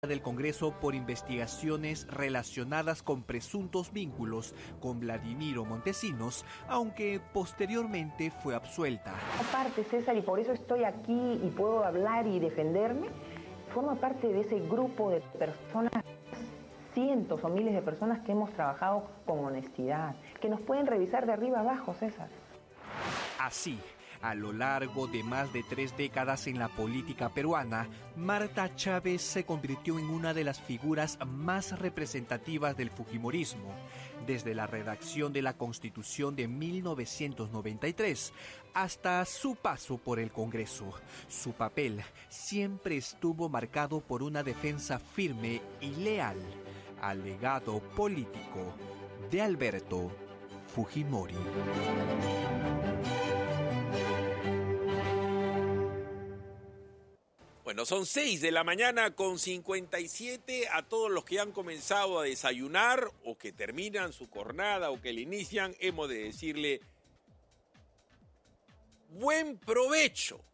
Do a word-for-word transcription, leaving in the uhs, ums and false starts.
del Congreso por investigaciones relacionadas con presuntos vínculos con Vladimiro Montesinos, aunque posteriormente fue absuelta. Aparte, César, y por eso estoy aquí y puedo hablar y defenderme, forma parte de ese grupo de personas, cientos o miles de personas que hemos trabajado con honestidad, que nos pueden revisar de arriba abajo, César. Así, a lo largo de más de tres décadas en la política peruana, Marta Chávez se convirtió en una de las figuras más representativas del fujimorismo, desde la redacción de la Constitución de mil novecientos noventa y tres hasta su paso por el Congreso. Su papel siempre estuvo marcado por una defensa firme y leal al legado político de Alberto Fujimori. Bueno, son seis de la mañana con cincuenta y siete. A todos los que han comenzado a desayunar o que terminan su jornada o que la inician, hemos de decirle buen provecho.